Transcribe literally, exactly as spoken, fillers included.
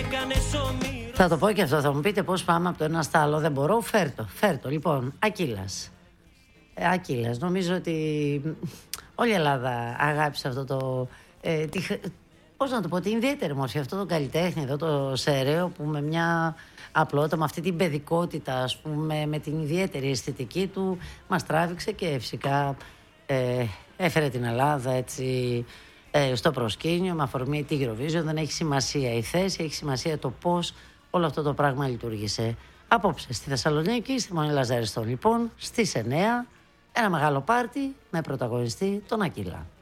Θα το πω και αυτό, θα μου πείτε πώς πάμε από το ένα στα άλλο. Δεν μπορώ, φέρτο, φέρτο. Λοιπόν, Ακύλας. Ε, Ακύλας, νομίζω ότι όλη η Ελλάδα αγάπησε αυτό το... Ε, τη, πώς να το πω, την ιδιαίτερη μορφή, αυτό το καλλιτέχνη, εδώ το σεραίο που με μια απλότητα, με αυτή την παιδικότητα, ας πούμε, με την ιδιαίτερη αισθητική του, μας τράβηξε και φυσικά ε, έφερε την Ελλάδα έτσι ε, στο προσκήνιο με αφορμή τη Eurovision. Δεν έχει σημασία η θέση, έχει σημασία το πώς όλο αυτό το πράγμα λειτουργήσε. Απόψε στη Θεσσαλονίκη, στη Μονή Λαζαριστών, λοιπόν, στις εννιά, ένα μεγάλο πάρτι με πρωταγωνιστή τον Ακύλα.